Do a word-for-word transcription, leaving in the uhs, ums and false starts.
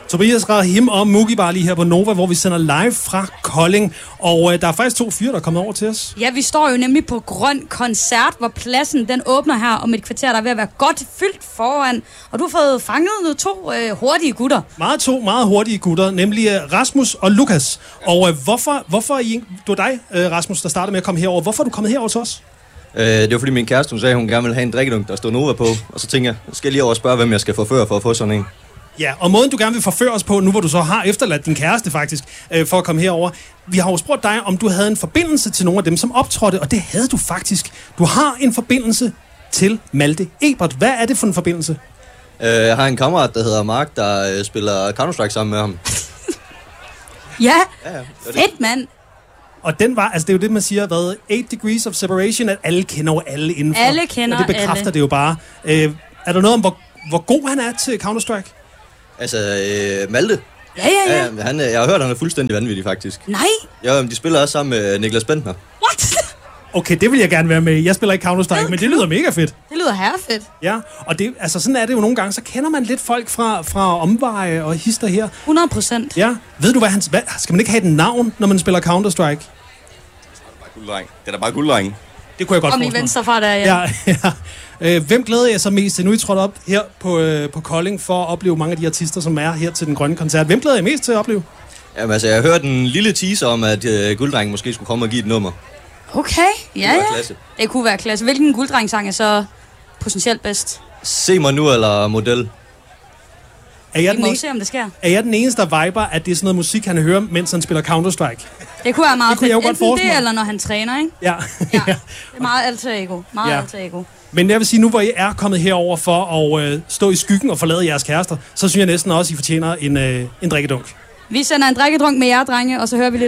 Tobias Rahim og Mugi Bar lige her på Nova, hvor vi sender live fra Kolding. Og øh, der er faktisk to fyre, der er kommet over til os. Ja, vi står jo nemlig på Grøn Koncert, hvor pladsen den åbner her om et kvarter, der er ved at være godt fyldt foran. Og du har fået fanget to øh, hurtige gutter. Meget to meget hurtige gutter, nemlig øh, Rasmus og Lukas. Og øh, hvorfor, hvorfor I, du er dig, øh, Rasmus, der startede med at komme herover. Hvorfor er du kommet herover til os? Øh, det var fordi min kæreste, hun sagde, at hun gerne ville have en drikkedunk, der stod Nova på. Og så tænkte jeg, skal jeg lige over og spørge, hvem jeg skal forføre for at få sådan en. Ja, og måden du gerne vil forføre os på, nu hvor du så har efterladt din kæreste faktisk, øh, for at komme herover. Vi har jo spurgt dig, om du havde en forbindelse til nogle af dem, som optrådte, og det havde du faktisk. Du har en forbindelse til Malte Ebert. Hvad er det for en forbindelse? Øh, jeg har en kammerat, der hedder Mark, der øh, spiller Counter-Strike sammen med ham. Ja, ja, ja fedt mand. Og den var, altså det er jo det, man siger, hvad, eight degrees of separation, at alle kender jo alle indenfor. Alle kender alle. Og det bekræfter alle. det jo bare. Øh, er der noget om, hvor, hvor god han er til Counter-Strike? Altså, øh, Malte? Ja, ja, ja. ja han, jeg har hørt, han er fuldstændig vanvittig, faktisk. Nej. Ja, de spiller også sammen med Niklas Bentner. What? Okay, det vil jeg gerne være med. Jeg spiller ikke Counter-Strike, men det lyder mega fedt. Det lyder herrefedt. Ja, og det, altså sådan er det jo nogle gange, så kender man lidt folk fra, fra omveje og hister her. hundrede procent. Ja. Ved du, hvad han... Hvad, skal man ikke have et navn, når man spiller Counter-Strike? Det er da bare gulddreng. Det kunne jeg godt Kom lige venstre fra der, ja. ja, ja. Øh, hvem glæder jeg så mest til? Nu er I trådt op her på, øh, på Kolding for at opleve mange af de artister, som er her til den grønne koncert. Hvem glæder jeg mest til at opleve? Jamen altså, jeg har hørt en lille teaser om, at øh, gulddrengen måske skulle komme og give et nummer. Okay, ja, ja. Det kunne være klasse. Hvilken gulddrengsang er så potentielt bedst? Se mig nu, eller model? Er jeg, Vi må den en... se, om det sker. er jeg den eneste, der viber, at det er sådan noget musik, han hører, mens han spiller Counter-Strike? Det kunne være meget det kunne fedt. Enten det, eller når han træner, ikke? Ja. ja. Det er meget alter ego. Meget ja. alter ego. Men jeg vil sige, nu hvor I er kommet herover for at øh, stå i skyggen og forlade jeres kærester, så synes jeg næsten også, I fortjener en, øh, en drikkedunk. Vi sender en drikkedrunk med jer, drenge, og så hører vi lidt